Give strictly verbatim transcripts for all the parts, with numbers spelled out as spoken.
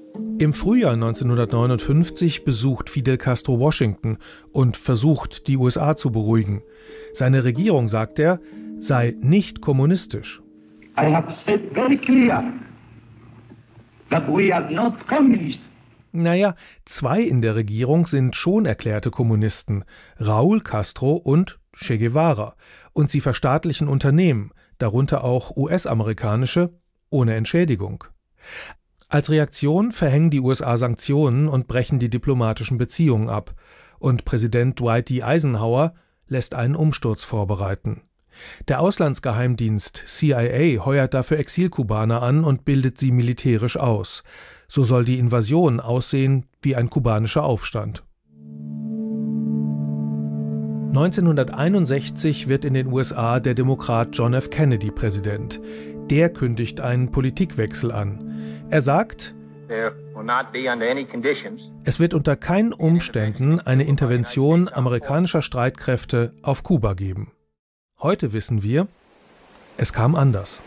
Im Frühjahr neunzehnhundertneunundfünfzig besucht Fidel Castro Washington und versucht, die U S A zu beruhigen. Seine Regierung, sagt er, sei nicht kommunistisch. I have said very clear that we are not communists. Naja, zwei in der Regierung sind schon erklärte Kommunisten, Raúl Castro und Che Guevara. Und sie verstaatlichen Unternehmen, darunter auch U S-amerikanische, ohne Entschädigung. Als Reaktion verhängen die U S A Sanktionen und brechen die diplomatischen Beziehungen ab. Und Präsident Dwight D. Eisenhower lässt einen Umsturz vorbereiten. Der Auslandsgeheimdienst C I A heuert dafür Exilkubaner an und bildet sie militärisch aus. So soll die Invasion aussehen wie ein kubanischer Aufstand. neunzehnhunderteinundsechzig wird in den U S A der Demokrat John F. Kennedy Präsident. Der kündigt einen Politikwechsel an. Er sagt, es wird unter keinen Umständen eine Intervention amerikanischer Streitkräfte auf Kuba geben. Heute wissen wir, es kam anders.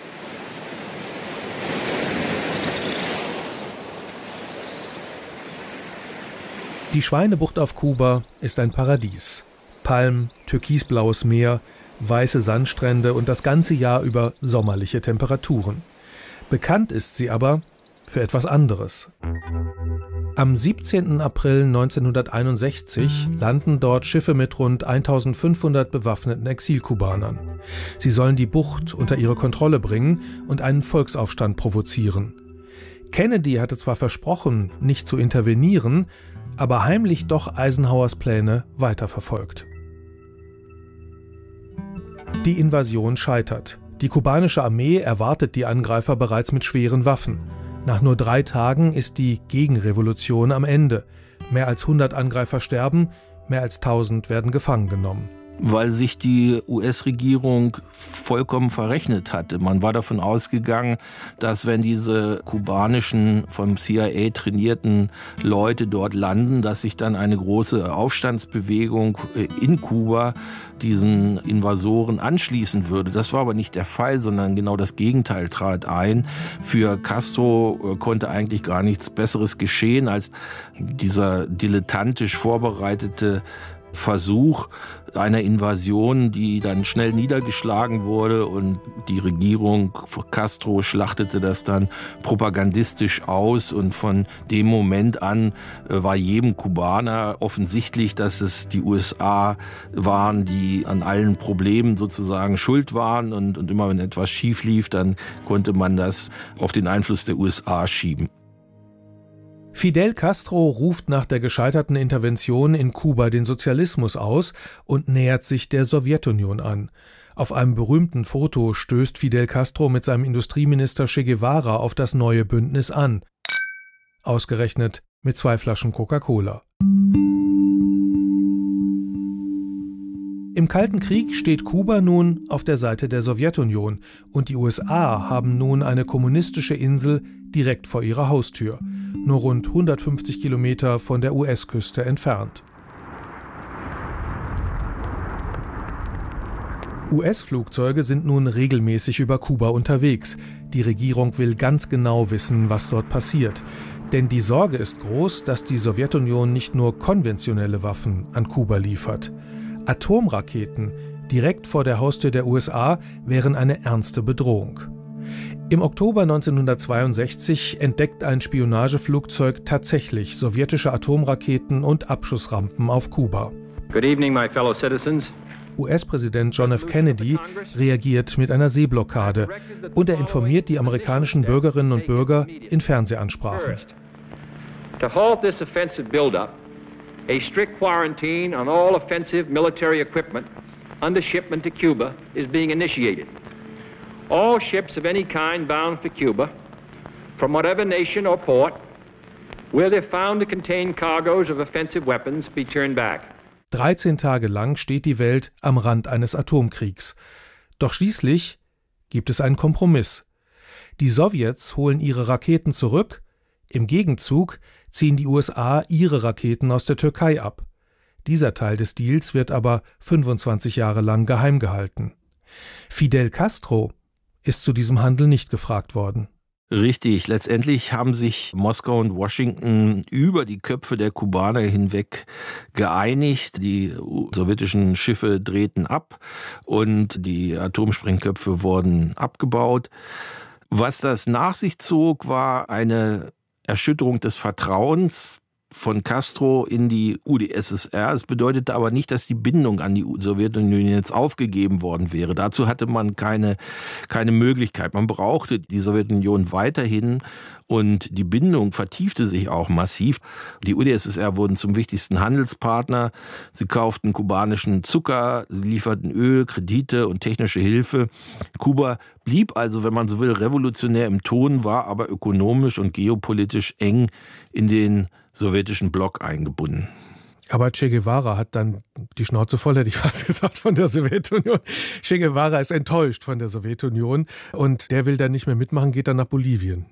Die Schweinebucht auf Kuba ist ein Paradies. Palmen, türkisblaues Meer, weiße Sandstrände und das ganze Jahr über sommerliche Temperaturen. Bekannt ist sie aber für etwas anderes. Am siebzehnten April neunzehnhunderteinundsechzig landen dort Schiffe mit rund eintausendfünfhundert bewaffneten Exilkubanern. Sie sollen die Bucht unter ihre Kontrolle bringen und einen Volksaufstand provozieren. Kennedy hatte zwar versprochen, nicht zu intervenieren, aber heimlich doch Eisenhowers Pläne weiterverfolgt. Die Invasion scheitert. Die kubanische Armee erwartet die Angreifer bereits mit schweren Waffen. Nach nur drei Tagen ist die Gegenrevolution am Ende. Mehr als hundert Angreifer sterben, mehr als tausend werden gefangen genommen. Weil sich die U S-Regierung vollkommen verrechnet hatte. Man war davon ausgegangen, dass wenn diese kubanischen, vom C I A trainierten Leute dort landen, dass sich dann eine große Aufstandsbewegung in Kuba diesen Invasoren anschließen würde. Das war aber nicht der Fall, sondern genau das Gegenteil trat ein. Für Castro konnte eigentlich gar nichts Besseres geschehen als dieser dilettantisch vorbereitete Versuch einer Invasion, die dann schnell niedergeschlagen wurde, und die Regierung Castro schlachtete das dann propagandistisch aus, und von dem Moment an war jedem Kubaner offensichtlich, dass es die U S A waren, die an allen Problemen sozusagen schuld waren, und, und immer wenn etwas schief lief, dann konnte man das auf den Einfluss der U S A schieben. Fidel Castro ruft nach der gescheiterten Intervention in Kuba den Sozialismus aus und nähert sich der Sowjetunion an. Auf einem berühmten Foto stößt Fidel Castro mit seinem Industrieminister Che Guevara auf das neue Bündnis an. Ausgerechnet mit zwei Flaschen Coca-Cola. Im Kalten Krieg steht Kuba nun auf der Seite der Sowjetunion und die U S A haben nun eine kommunistische Insel direkt vor ihrer Haustür, nur rund hundertfünfzig Kilometer von der U S-Küste entfernt. U S-Flugzeuge sind nun regelmäßig über Kuba unterwegs. Die Regierung will ganz genau wissen, was dort passiert. Denn die Sorge ist groß, dass die Sowjetunion nicht nur konventionelle Waffen an Kuba liefert. Atomraketen direkt vor der Haustür der U S A wären eine ernste Bedrohung. Im Oktober neunzehnhundertzweiundsechzig entdeckt ein Spionageflugzeug tatsächlich sowjetische Atomraketen und Abschussrampen auf Kuba. Good evening, my fellow citizens. U S-Präsident John F. Kennedy reagiert mit einer Seeblockade und er informiert die amerikanischen Bürgerinnen und Bürger in Fernsehansprachen. To halt this offensive buildup, a strict quarantine on all offensive military equipment under shipment to Cuba is being initiated. All ships of any kind bound for Cuba, from whatever nation or port, where they're found to contain cargoes of offensive weapons, be turned back. dreizehn Tage lang steht die Welt am Rand eines Atomkriegs. Doch schließlich gibt es einen Kompromiss. Die Sowjets holen ihre Raketen zurück, im Gegenzug ziehen die U S A ihre Raketen aus der Türkei ab. Dieser Teil des Deals wird aber fünfundzwanzig Jahre lang geheim gehalten. Fidel Castro ist zu diesem Handel nicht gefragt worden. Richtig. Letztendlich haben sich Moskau und Washington über die Köpfe der Kubaner hinweg geeinigt. Die sowjetischen Schiffe drehten ab und die Atomsprengköpfe wurden abgebaut. Was das nach sich zog, war eine Erschütterung des Vertrauens von Castro in die U d S S R. Es bedeutete aber nicht, dass die Bindung an die Sowjetunion jetzt aufgegeben worden wäre. Dazu hatte man keine, keine Möglichkeit. Man brauchte die Sowjetunion weiterhin und die Bindung vertiefte sich auch massiv. Die U d S S R wurden zum wichtigsten Handelspartner. Sie kauften kubanischen Zucker, lieferten Öl, Kredite und technische Hilfe. Kuba blieb also, wenn man so will, revolutionär im Ton, war aber ökonomisch und geopolitisch eng in den sowjetischen Block eingebunden. Aber Che Guevara hat dann die Schnauze voll, hätte ich fast gesagt, von der Sowjetunion. Che Guevara ist enttäuscht von der Sowjetunion und der will dann nicht mehr mitmachen, geht dann nach Bolivien.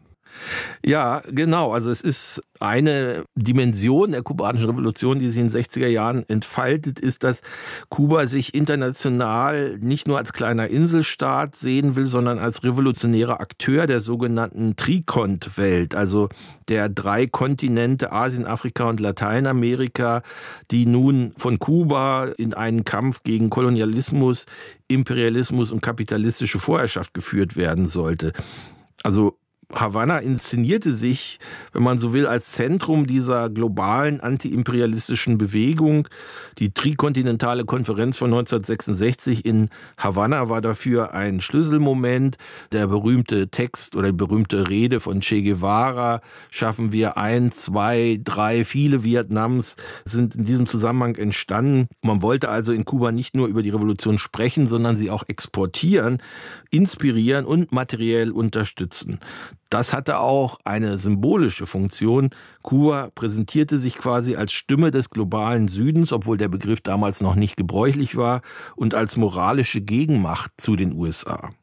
Ja, genau. Also es ist eine Dimension der kubanischen Revolution, die sich in den sechziger Jahren entfaltet, ist, dass Kuba sich international nicht nur als kleiner Inselstaat sehen will, sondern als revolutionärer Akteur der sogenannten Trikont-Welt, also der drei Kontinente Asien, Afrika und Lateinamerika, die nun von Kuba in einen Kampf gegen Kolonialismus, Imperialismus und kapitalistische Vorherrschaft geführt werden sollte. Also Havanna inszenierte sich, wenn man so will, als Zentrum dieser globalen antiimperialistischen Bewegung. Die Trikontinentale Konferenz von neunzehnhundertsechsundsechzig in Havanna war dafür ein Schlüsselmoment. Der berühmte Text oder die berühmte Rede von Che Guevara, schaffen wir ein, zwei, drei, viele Vietnams, sind in diesem Zusammenhang entstanden. Man wollte also in Kuba nicht nur über die Revolution sprechen, sondern sie auch exportieren, inspirieren und materiell unterstützen. Das hatte auch eine symbolische Funktion. Kuba präsentierte sich quasi als Stimme des globalen Südens, obwohl der Begriff damals noch nicht gebräuchlich war, und als moralische Gegenmacht zu den U S A.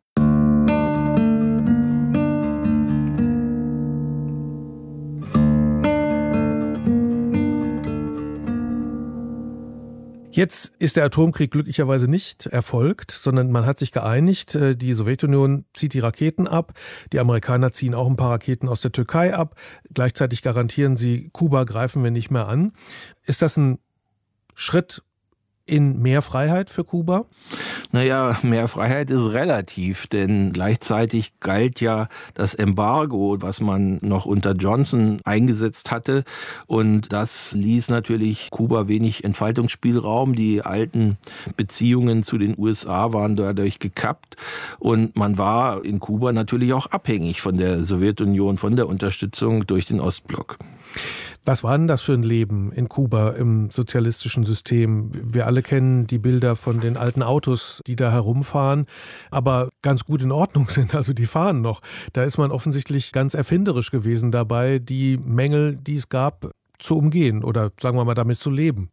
Jetzt ist der Atomkrieg glücklicherweise nicht erfolgt, sondern man hat sich geeinigt, die Sowjetunion zieht die Raketen ab, die Amerikaner ziehen auch ein paar Raketen aus der Türkei ab, gleichzeitig garantieren sie, Kuba greifen wir nicht mehr an. Ist das ein Schritt in mehr Freiheit für Kuba? Naja, mehr Freiheit ist relativ, denn gleichzeitig galt ja das Embargo, was man noch unter Johnson eingesetzt hatte, und das ließ natürlich Kuba wenig Entfaltungsspielraum. Die alten Beziehungen zu den U S A waren dadurch gekappt und man war in Kuba natürlich auch abhängig von der Sowjetunion, von der Unterstützung durch den Ostblock. Was war denn das für ein Leben in Kuba im sozialistischen System? Wir alle kennen die Bilder von den alten Autos, die da herumfahren, aber ganz gut in Ordnung sind, also die fahren noch. Da ist man offensichtlich ganz erfinderisch gewesen dabei, die Mängel, die es gab, zu umgehen oder sagen wir mal damit zu leben.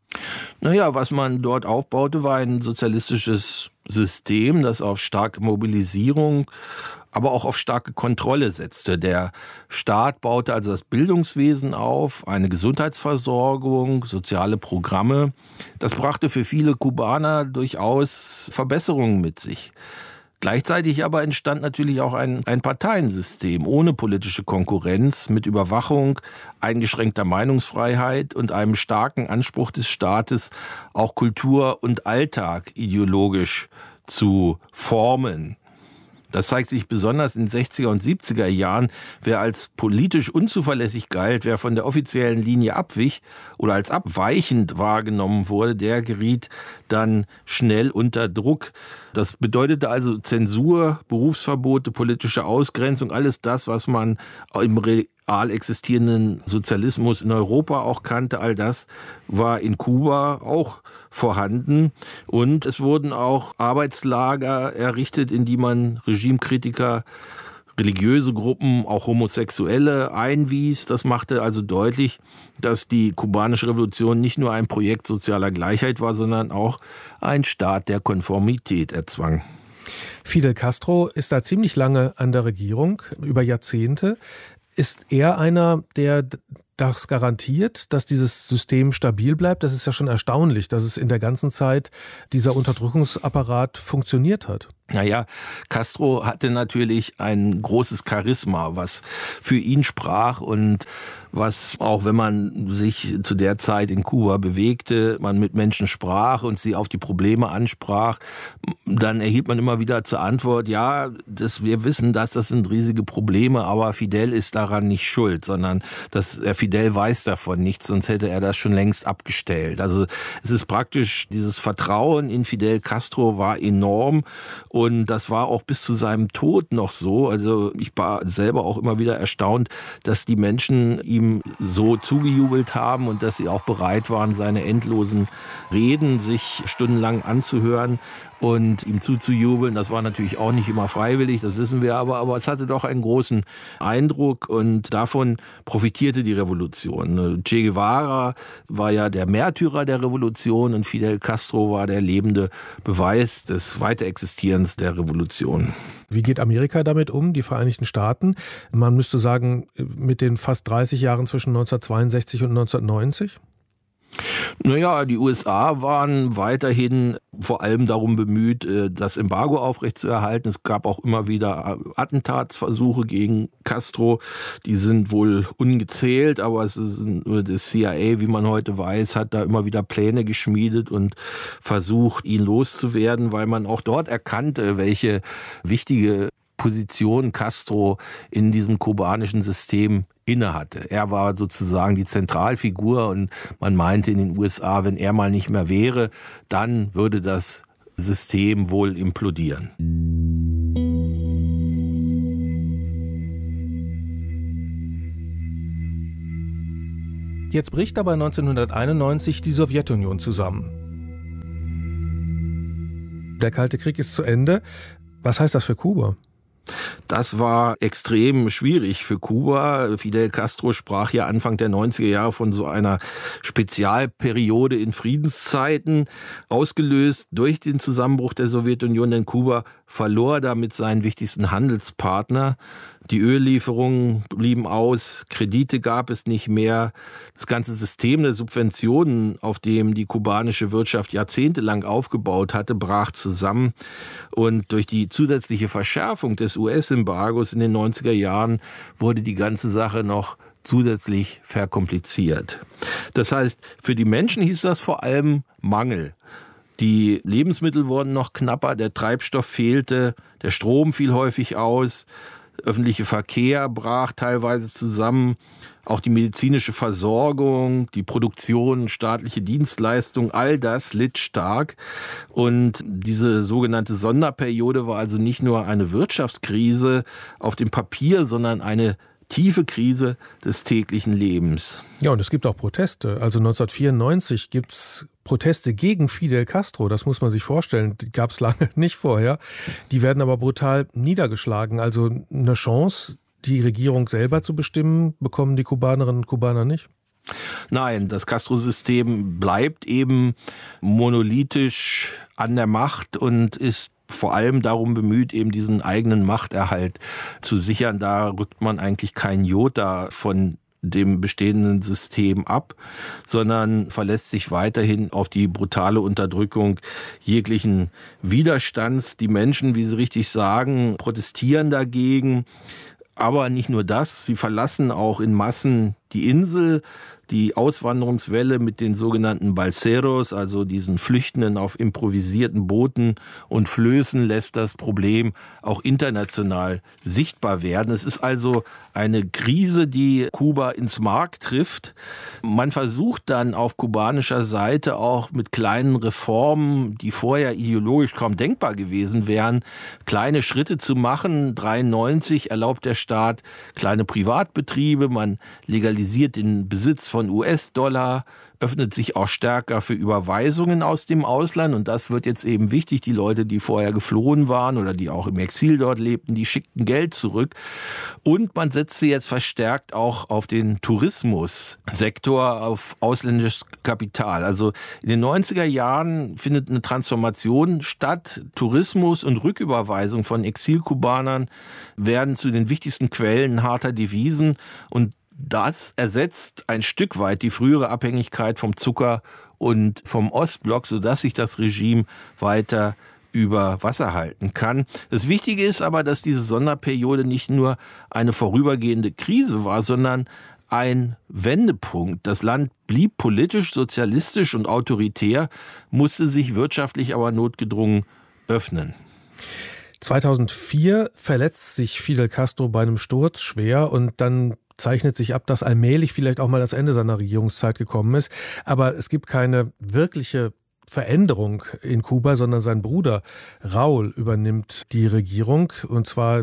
Naja, was man dort aufbaute, war ein sozialistisches System, das auf starke Mobilisierung, aber auch auf starke Kontrolle setzte. Der Staat baute also das Bildungswesen auf, eine Gesundheitsversorgung, soziale Programme. Das brachte für viele Kubaner durchaus Verbesserungen mit sich. Gleichzeitig aber entstand natürlich auch ein, ein Parteiensystem ohne politische Konkurrenz, mit Überwachung, eingeschränkter Meinungsfreiheit und einem starken Anspruch des Staates, auch Kultur und Alltag ideologisch zu formen. Das zeigt sich besonders in den sechziger und siebziger Jahren. Wer als politisch unzuverlässig galt, wer von der offiziellen Linie abwich oder als abweichend wahrgenommen wurde, der geriet dann schnell unter Druck. Das bedeutete also Zensur, Berufsverbote, politische Ausgrenzung, alles das, was man im real existierenden Sozialismus in Europa auch kannte, all das war in Kuba auch vorhanden. Und es wurden auch Arbeitslager errichtet, in die man Regimekritiker, religiöse Gruppen, auch Homosexuelle einwies. Das machte also deutlich, dass die kubanische Revolution nicht nur ein Projekt sozialer Gleichheit war, sondern auch ein Staat der Konformität erzwang. Fidel Castro ist da ziemlich lange an der Regierung, über Jahrzehnte. Ist er einer, der das garantiert, dass dieses System stabil bleibt? Das ist ja schon erstaunlich, dass es in der ganzen Zeit dieser Unterdrückungsapparat funktioniert hat. Naja, Castro hatte natürlich ein großes Charisma, was für ihn sprach und was, auch wenn man sich zu der Zeit in Kuba bewegte, man mit Menschen sprach und sie auf die Probleme ansprach, dann erhielt man immer wieder zur Antwort, ja, das, wir wissen das, das sind riesige Probleme, aber Fidel ist daran nicht schuld, sondern das, Fidel weiß davon nichts, sonst hätte er das schon längst abgestellt. Also es ist praktisch, dieses Vertrauen in Fidel Castro war enorm und das war auch bis zu seinem Tod noch so. Also ich war selber auch immer wieder erstaunt, dass die Menschen ihm so zugejubelt haben und dass sie auch bereit waren, seine endlosen Reden sich stundenlang anzuhören und ihm zuzujubeln. Das war natürlich auch nicht immer freiwillig, das wissen wir, aber, aber es hatte doch einen großen Eindruck und davon profitierte die Revolution. Che Guevara war ja der Märtyrer der Revolution und Fidel Castro war der lebende Beweis des Weiterexistierens der Revolution. Wie geht Amerika damit um, die Vereinigten Staaten? Man müsste sagen, mit den fast dreißig Jahren zwischen neunzehnhundertzweiundsechzig und neunzehnhundertneunzig? Naja, die U S A waren weiterhin vor allem darum bemüht, das Embargo aufrechtzuerhalten. Es gab auch immer wieder Attentatsversuche gegen Castro. Die sind wohl ungezählt, aber es ist das C I A, wie man heute weiß, hat da immer wieder Pläne geschmiedet und versucht, ihn loszuwerden, weil man auch dort erkannte, welche wichtige Position Castro in diesem kubanischen System innehatte. Er war sozusagen die Zentralfigur und man meinte in den U S A, wenn er mal nicht mehr wäre, dann würde das System wohl implodieren. Jetzt bricht aber neunzehnhunderteinundneunzig die Sowjetunion zusammen. Der Kalte Krieg ist zu Ende. Was heißt das für Kuba? Das war extrem schwierig für Kuba. Fidel Castro sprach ja Anfang der neunziger Jahre von so einer Spezialperiode in Friedenszeiten, ausgelöst durch den Zusammenbruch der Sowjetunion, denn Kuba verlor damit seinen wichtigsten Handelspartner. Die Öllieferungen blieben aus, Kredite gab es nicht mehr. Das ganze System der Subventionen, auf dem die kubanische Wirtschaft jahrzehntelang aufgebaut hatte, brach zusammen. Und durch die zusätzliche Verschärfung des U S-Embargos in den neunziger Jahren wurde die ganze Sache noch zusätzlich verkompliziert. Das heißt, für die Menschen hieß das vor allem Mangel. Die Lebensmittel wurden noch knapper, der Treibstoff fehlte, der Strom fiel häufig aus. Öffentlicher Verkehr brach teilweise zusammen, auch die medizinische Versorgung, die Produktion, staatliche Dienstleistungen, all das litt stark. Und diese sogenannte Sonderperiode war also nicht nur eine Wirtschaftskrise auf dem Papier, sondern eine tiefe Krise des täglichen Lebens. Ja, und es gibt auch Proteste. Also neunzehnhundertvierundneunzig gibt es Proteste gegen Fidel Castro, das muss man sich vorstellen, die gab es lange nicht vorher. Die werden aber brutal niedergeschlagen. Also eine Chance, die Regierung selber zu bestimmen, bekommen die Kubanerinnen und Kubaner nicht? Nein, das Castro-System bleibt eben monolithisch an der Macht und ist vor allem darum bemüht, eben diesen eigenen Machterhalt zu sichern. Da rückt man eigentlich kein Jota von dem bestehenden System ab, sondern verlässt sich weiterhin auf die brutale Unterdrückung jeglichen Widerstands. Die Menschen, wie Sie richtig sagen, protestieren dagegen. Aber nicht nur das, sie verlassen auch in Massen die Insel. Die Auswanderungswelle mit den sogenannten Balseros, also diesen Flüchtenden auf improvisierten Booten und Flößen, lässt das Problem auch international sichtbar werden. Es ist also eine Krise, die Kuba ins Mark trifft. Man versucht dann auf kubanischer Seite auch mit kleinen Reformen, die vorher ideologisch kaum denkbar gewesen wären, kleine Schritte zu machen. neunzehnhundertdreiundneunzig erlaubt der Staat kleine Privatbetriebe, man legalisiert den Besitz von U S-Dollar, öffnet sich auch stärker für Überweisungen aus dem Ausland und das wird jetzt eben wichtig. Die Leute, die vorher geflohen waren oder die auch im Exil dort lebten, die schickten Geld zurück und man setzte jetzt verstärkt auch auf den Tourismussektor, auf ausländisches Kapital. Also in den neunziger Jahren findet eine Transformation statt. Tourismus und Rücküberweisung von Exilkubanern werden zu den wichtigsten Quellen harter Devisen und das ersetzt ein Stück weit die frühere Abhängigkeit vom Zucker und vom Ostblock, sodass sich das Regime weiter über Wasser halten kann. Das Wichtige ist aber, dass diese Sonderperiode nicht nur eine vorübergehende Krise war, sondern ein Wendepunkt. Das Land blieb politisch, sozialistisch und autoritär, musste sich wirtschaftlich aber notgedrungen öffnen. zweitausendvier verletzt sich Fidel Castro bei einem Sturz schwer und dann zeichnet sich ab, dass allmählich vielleicht auch mal das Ende seiner Regierungszeit gekommen ist. Aber es gibt keine wirkliche Veränderung in Kuba, sondern sein Bruder Raúl übernimmt die Regierung, und zwar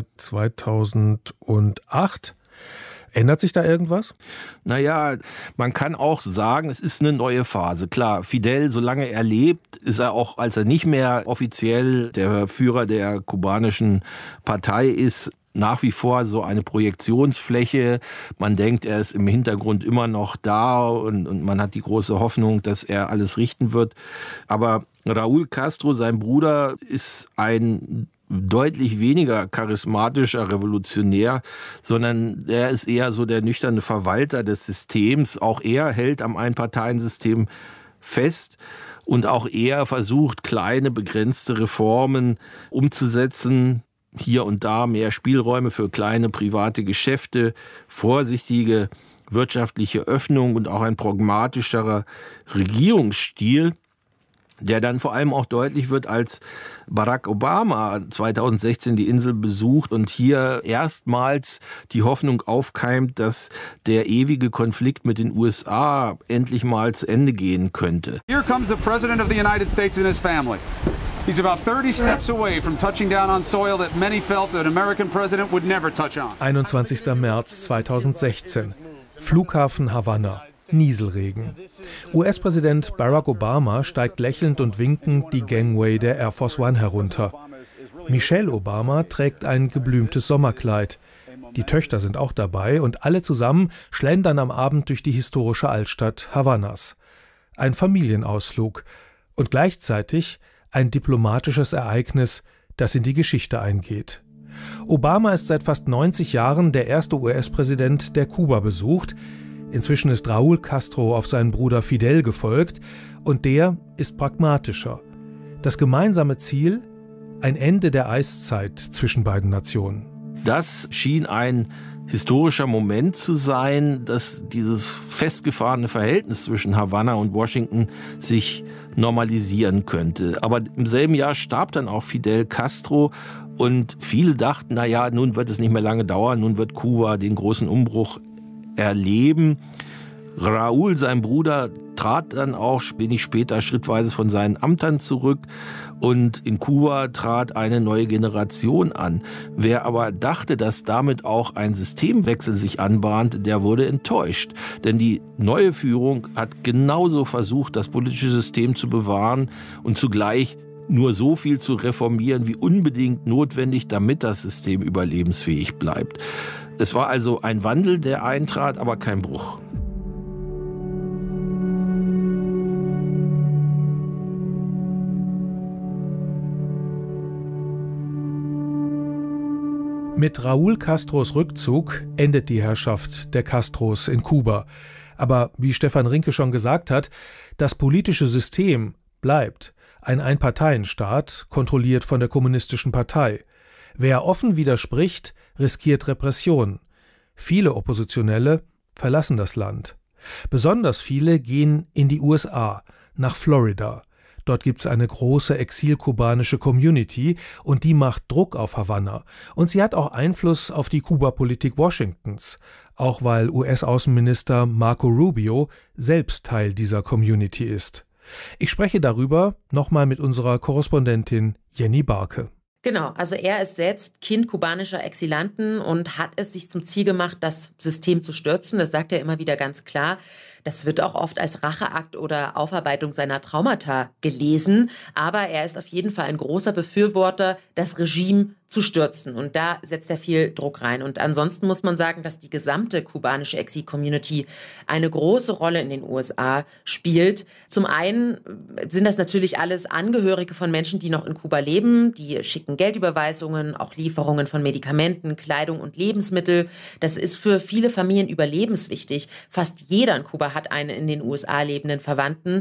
zweitausendacht. Ändert sich da irgendwas? Naja, man kann auch sagen, es ist eine neue Phase. Klar, Fidel, solange er lebt, ist er auch, als er nicht mehr offiziell der Führer der kubanischen Partei ist, nach wie vor so eine Projektionsfläche. Man denkt, er ist im Hintergrund immer noch da und, und man hat die große Hoffnung, dass er alles richten wird. Aber Raúl Castro, sein Bruder, ist ein deutlich weniger charismatischer Revolutionär, sondern er ist eher so der nüchterne Verwalter des Systems. Auch er hält am Einparteiensystem fest und auch er versucht, kleine, begrenzte Reformen umzusetzen. Hier und da mehr Spielräume für kleine private Geschäfte, vorsichtige wirtschaftliche Öffnung und auch ein pragmatischerer Regierungsstil, der dann vor allem auch deutlich wird, als Barack Obama zweitausendsechzehn die Insel besucht und hier erstmals die Hoffnung aufkeimt, dass der ewige Konflikt mit den U S A endlich mal zu Ende gehen könnte. Here comes the President of the United States and his family. He's about thirty steps away from touching down on soil that many felt an American president would never touch on. einundzwanzigster März zweitausendsechzehn. Flughafen Havanna. Nieselregen. U S-Präsident Barack Obama steigt lächelnd und winkend die Gangway der Air Force One herunter. Michelle Obama trägt ein geblümtes Sommerkleid. Die Töchter sind auch dabei und alle zusammen schlendern am Abend durch die historische Altstadt Havannas. Ein Familienausflug und gleichzeitig ein diplomatisches Ereignis, das in die Geschichte eingeht. Obama ist seit fast neunzig Jahren der erste U S-Präsident, der Kuba besucht. Inzwischen ist Raúl Castro auf seinen Bruder Fidel gefolgt und der ist pragmatischer. Das gemeinsame Ziel: ein Ende der Eiszeit zwischen beiden Nationen. Das schien ein historischer Moment zu sein, dass dieses festgefahrene Verhältnis zwischen Havanna und Washington sich normalisieren könnte. Aber im selben Jahr starb dann auch Fidel Castro und viele dachten, na ja, nun wird es nicht mehr lange dauern, nun wird Kuba den großen Umbruch erleben. Raúl, sein Bruder, trat dann auch wenig später schrittweise von seinen Ämtern zurück und in Kuba trat eine neue Generation an. Wer aber dachte, dass damit auch ein Systemwechsel sich anbahnt, der wurde enttäuscht. Denn die neue Führung hat genauso versucht, das politische System zu bewahren und zugleich nur so viel zu reformieren, wie unbedingt notwendig, damit das System überlebensfähig bleibt. Es war also ein Wandel, der eintrat, aber kein Bruch. Mit Raúl Castros Rückzug endet die Herrschaft der Castros in Kuba. Aber wie Stefan Rinke schon gesagt hat, das politische System bleibt ein Einparteienstaat, kontrolliert von der Kommunistischen Partei. Wer offen widerspricht, riskiert Repression. Viele Oppositionelle verlassen das Land. Besonders viele gehen in die U S A, nach Florida. Dort gibt es eine große exilkubanische Community und die macht Druck auf Havanna. Und sie hat auch Einfluss auf die Kuba-Politik Washingtons, auch weil U S-Außenminister Marco Rubio selbst Teil dieser Community ist. Ich spreche darüber nochmal mit unserer Korrespondentin Jenny Barke. Genau, also er ist selbst Kind kubanischer Exilanten und hat es sich zum Ziel gemacht, das System zu stürzen. Das sagt er immer wieder ganz klar. Das wird auch oft als Racheakt oder Aufarbeitung seiner Traumata gelesen. Aber er ist auf jeden Fall ein großer Befürworter, das Regime zu stürzen. Und da setzt er viel Druck rein. Und ansonsten muss man sagen, dass die gesamte kubanische Exil-Community eine große Rolle in den U S A spielt. Zum einen sind das natürlich alles Angehörige von Menschen, die noch in Kuba leben. Die schicken Geldüberweisungen, auch Lieferungen von Medikamenten, Kleidung und Lebensmittel. Das ist für viele Familien überlebenswichtig. Fast jeder in Kuba hat einen in den U S A lebenden Verwandten.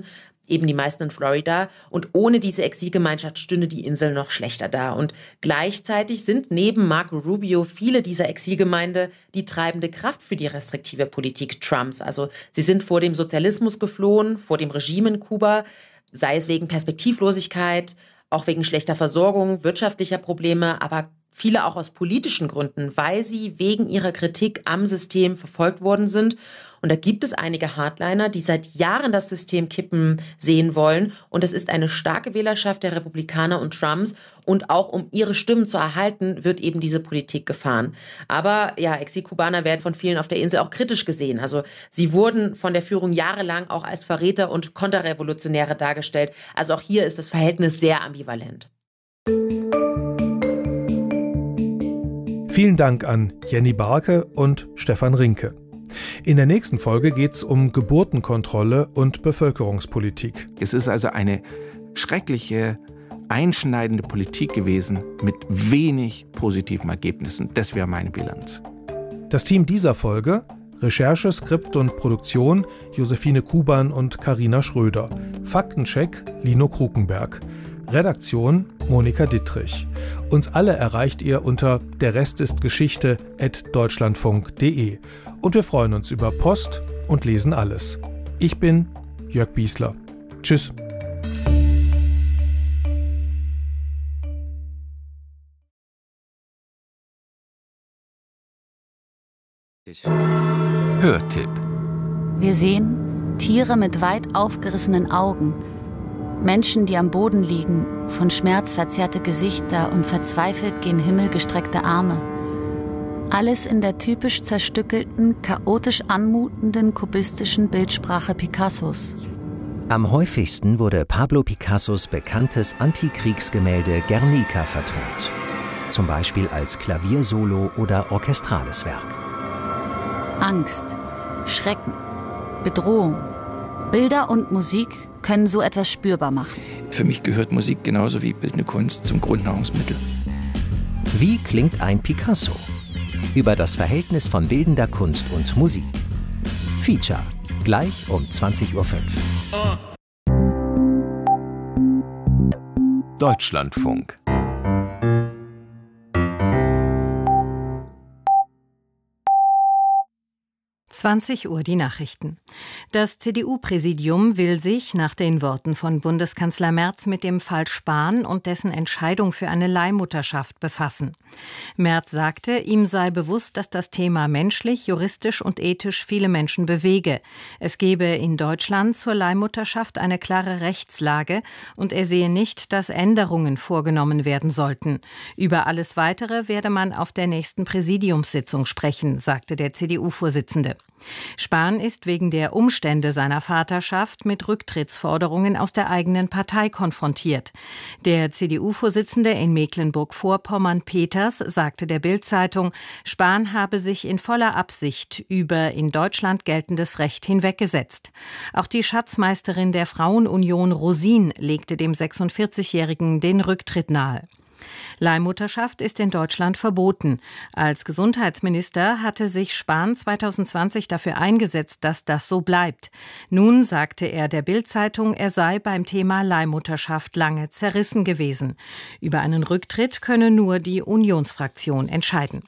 eben die meisten in Florida. Und ohne diese Exilgemeinschaft stünde die Insel noch schlechter da. Und gleichzeitig sind neben Marco Rubio viele dieser Exilgemeinde die treibende Kraft für die restriktive Politik Trumps. Also sie sind vor dem Sozialismus geflohen, vor dem Regime in Kuba, sei es wegen Perspektivlosigkeit, auch wegen schlechter Versorgung, wirtschaftlicher Probleme, aber viele auch aus politischen Gründen, weil sie wegen ihrer Kritik am System verfolgt worden sind. Und da gibt es einige Hardliner, die seit Jahren das System kippen sehen wollen. Und es ist eine starke Wählerschaft der Republikaner und Trumps. Und auch um ihre Stimmen zu erhalten, wird eben diese Politik gefahren. Aber ja, Exilkubaner werden von vielen auf der Insel auch kritisch gesehen. Also sie wurden von der Führung jahrelang auch als Verräter und Konterrevolutionäre dargestellt. Also auch hier ist das Verhältnis sehr ambivalent. Vielen Dank an Jenny Barke und Stefan Rinke. In der nächsten Folge geht es um Geburtenkontrolle und Bevölkerungspolitik. Es ist also eine schreckliche, einschneidende Politik gewesen mit wenig positiven Ergebnissen. Das wäre meine Bilanz. Das Team dieser Folge: Recherche, Skript und Produktion Josephine Kuban und Carina Schröder. Faktencheck Lino Krukenberg. Redaktion Monika Dittrich. Uns alle erreicht ihr unter derrestistgeschichte at deutschlandfunk punkt de. Und wir freuen uns über Post und lesen alles. Ich bin Jörg Biesler. Tschüss. Hörtipp. Wir sehen Tiere mit weit aufgerissenen Augen, Menschen, die am Boden liegen, von Schmerz verzerrte Gesichter und verzweifelt gen Himmel gestreckte Arme. Alles in der typisch zerstückelten, chaotisch anmutenden kubistischen Bildsprache Picassos. Am häufigsten wurde Pablo Picassos bekanntes Antikriegsgemälde Guernica vertont. Zum Beispiel als Klaviersolo oder orchestrales Werk. Angst, Schrecken, Bedrohung. Bilder und Musik können so etwas spürbar machen. Für mich gehört Musik genauso wie bildende Kunst zum Grundnahrungsmittel. Wie klingt ein Picasso? Über das Verhältnis von bildender Kunst und Musik. Feature, gleich um zwanzig Uhr fünf. Deutschlandfunk. zwanzig Uhr die Nachrichten. Das C D U-Präsidium will sich nach den Worten von Bundeskanzler Merz mit dem Fall Spahn und dessen Entscheidung für eine Leihmutterschaft befassen. Merz sagte, ihm sei bewusst, dass das Thema menschlich, juristisch und ethisch viele Menschen bewege. Es gebe in Deutschland zur Leihmutterschaft eine klare Rechtslage und er sehe nicht, dass Änderungen vorgenommen werden sollten. Über alles Weitere werde man auf der nächsten Präsidiumssitzung sprechen, sagte der C D U-Vorsitzende. Spahn ist wegen der Umstände seiner Vaterschaft mit Rücktrittsforderungen aus der eigenen Partei konfrontiert. Der C D U-Vorsitzende in Mecklenburg-Vorpommern Peters sagte der Bild-Zeitung, Spahn habe sich in voller Absicht über in Deutschland geltendes Recht hinweggesetzt. Auch die Schatzmeisterin der Frauenunion Rosin legte dem sechsundvierzigjährigen den Rücktritt nahe. Leihmutterschaft ist in Deutschland verboten. Als Gesundheitsminister hatte sich Spahn zweitausendzwanzig dafür eingesetzt, dass das so bleibt. Nun sagte er der Bild-Zeitung, er sei beim Thema Leihmutterschaft lange zerrissen gewesen. Über einen Rücktritt könne nur die Unionsfraktion entscheiden.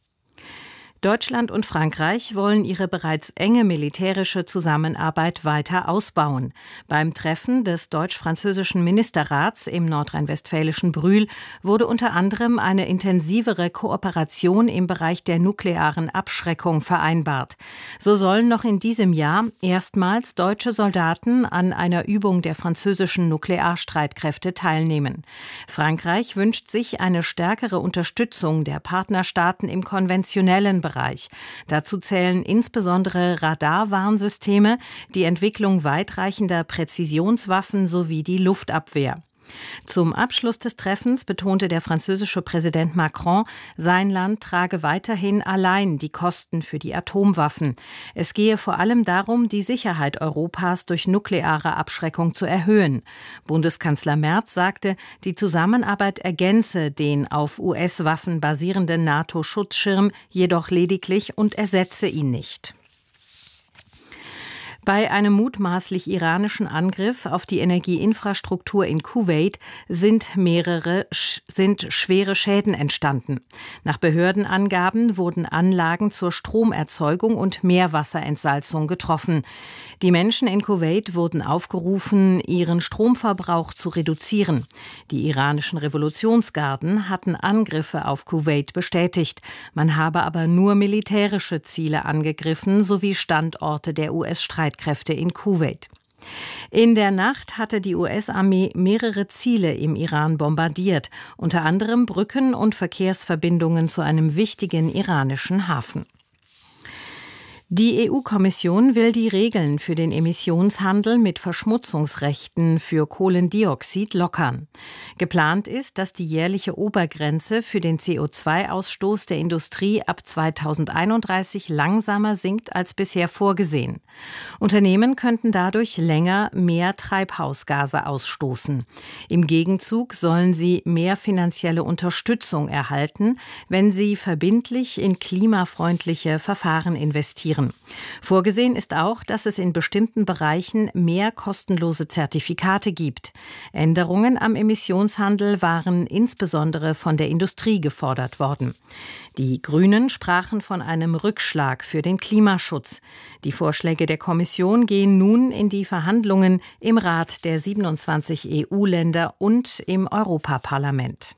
Deutschland und Frankreich wollen ihre bereits enge militärische Zusammenarbeit weiter ausbauen. Beim Treffen des deutsch-französischen Ministerrats im nordrhein-westfälischen Brühl wurde unter anderem eine intensivere Kooperation im Bereich der nuklearen Abschreckung vereinbart. So sollen noch in diesem Jahr erstmals deutsche Soldaten an einer Übung der französischen Nuklearstreitkräfte teilnehmen. Frankreich wünscht sich eine stärkere Unterstützung der Partnerstaaten im konventionellen Bereich. Bereich. Dazu zählen insbesondere Radarwarnsysteme, die Entwicklung weitreichender Präzisionswaffen sowie die Luftabwehr. Zum Abschluss des Treffens betonte der französische Präsident Macron, sein Land trage weiterhin allein die Kosten für die Atomwaffen. Es gehe vor allem darum, die Sicherheit Europas durch nukleare Abschreckung zu erhöhen. Bundeskanzler Merz sagte, die Zusammenarbeit ergänze den auf U S-Waffen basierenden NATO-Schutzschirm jedoch lediglich und ersetze ihn nicht. Bei einem mutmaßlich iranischen Angriff auf die Energieinfrastruktur in Kuwait sind mehrere sind schwere Schäden entstanden. Nach Behördenangaben wurden Anlagen zur Stromerzeugung und Meerwasserentsalzung getroffen. Die Menschen in Kuwait wurden aufgerufen, ihren Stromverbrauch zu reduzieren. Die iranischen Revolutionsgarden hatten Angriffe auf Kuwait bestätigt. Man habe aber nur militärische Ziele angegriffen sowie Standorte der U S-Streitkräfte in Kuwait. In der Nacht hatte die U S-Armee mehrere Ziele im Iran bombardiert, unter anderem Brücken und Verkehrsverbindungen zu einem wichtigen iranischen Hafen. Die E U-Kommission will die Regeln für den Emissionshandel mit Verschmutzungsrechten für Kohlendioxid lockern. Geplant ist, dass die jährliche Obergrenze für den C O zwei Ausstoß der Industrie ab zweitausendeinunddreißig langsamer sinkt als bisher vorgesehen. Unternehmen könnten dadurch länger mehr Treibhausgase ausstoßen. Im Gegenzug sollen sie mehr finanzielle Unterstützung erhalten, wenn sie verbindlich in klimafreundliche Verfahren investieren. Vorgesehen ist auch, dass es in bestimmten Bereichen mehr kostenlose Zertifikate gibt. Änderungen am Emissionshandel waren insbesondere von der Industrie gefordert worden. Die Grünen sprachen von einem Rückschlag für den Klimaschutz. Die Vorschläge der Kommission gehen nun in die Verhandlungen im Rat der siebenundzwanzig E U-Länder und im Europaparlament.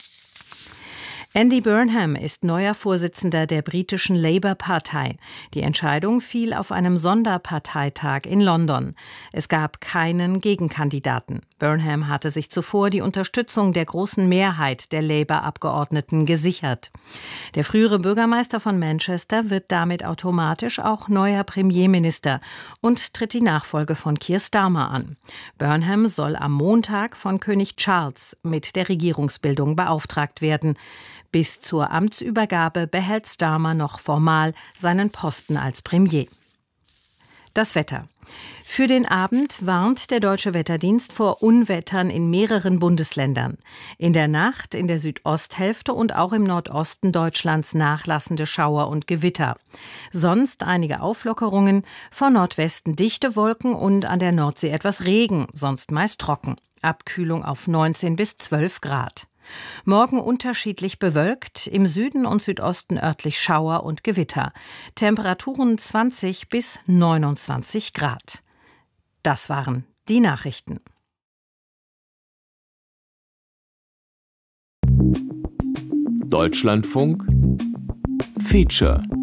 Andy Burnham ist neuer Vorsitzender der britischen Labour-Partei. Die Entscheidung fiel auf einem Sonderparteitag in London. Es gab keinen Gegenkandidaten. Burnham hatte sich zuvor die Unterstützung der großen Mehrheit der Labour-Abgeordneten gesichert. Der frühere Bürgermeister von Manchester wird damit automatisch auch neuer Premierminister und tritt die Nachfolge von Keir Starmer an. Burnham soll am Montag von König Charles mit der Regierungsbildung beauftragt werden. Bis zur Amtsübergabe behält Starmer noch formal seinen Posten als Premier. Das Wetter. Für den Abend warnt der Deutsche Wetterdienst vor Unwettern in mehreren Bundesländern. In der Nacht in der Südosthälfte und auch im Nordosten Deutschlands nachlassende Schauer und Gewitter. Sonst einige Auflockerungen, von Nordwesten dichte Wolken und an der Nordsee etwas Regen, sonst meist trocken. Abkühlung auf neunzehn bis zwölf Grad. Morgen unterschiedlich bewölkt, im Süden und Südosten örtlich Schauer und Gewitter. Temperaturen zwanzig bis neunundzwanzig Grad. Das waren die Nachrichten. Deutschlandfunk Feature